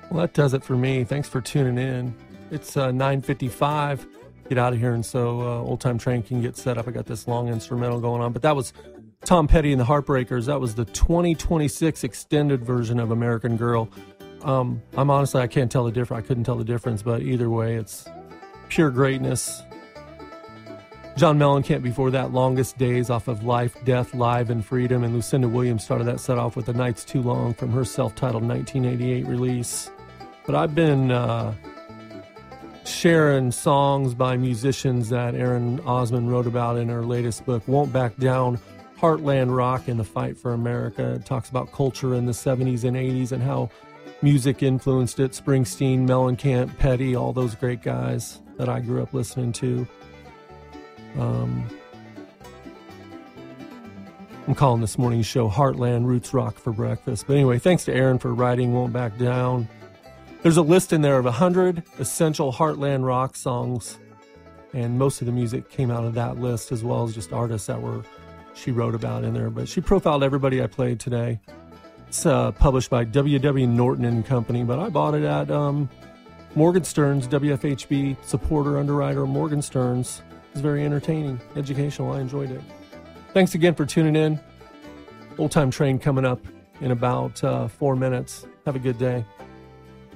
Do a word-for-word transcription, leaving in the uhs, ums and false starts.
Well, that does it for me. Thanks for tuning in. It's uh, nine fifty-five. Get out of here, and so uh, Old Time Train can get set up. I got this long instrumental going on, but that was Tom Petty and the Heartbreakers. That was the twenty twenty-six extended version of American Girl. Um, I'm honestly, I can't tell the difference. I couldn't tell the difference, but either way, it's pure greatness. John Mellencamp before that, Longest Days off of Life, Death, Live, and Freedom, and Lucinda Williams started that set off with The Night's Too Long from her self-titled nineteen eighty-eight release. But I've been uh, sharing songs by musicians that Erin Osmond wrote about in her latest book, Won't Back Down, Heartland Rock and the Fight for America. It talks about culture in the seventies and eighties and how music influenced it. Springsteen, Mellencamp, Petty, all those great guys that I grew up listening to. Um, I'm calling this morning's show Heartland Roots Rock for breakfast. But anyway, thanks to Erin for writing Won't Back Down. There's a list in there of one hundred essential Heartland rock songs, and most of the music came out of that list, as well as just artists that were she wrote about in there. But she profiled everybody I played today. It's uh, published by W W Norton and Company, but I bought it at um, Morgan Stearns, W F H B supporter, underwriter, Morgan Stearns. It was very entertaining, educational. I enjoyed it. Thanks again for tuning in. Old Time Train coming up in about uh, four minutes. Have a good day.